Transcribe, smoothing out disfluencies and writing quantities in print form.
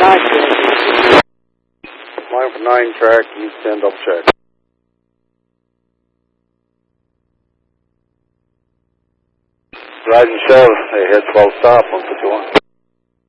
Line for 9 track, you 10 double check. Rising 7, they hit 12 stop, 151.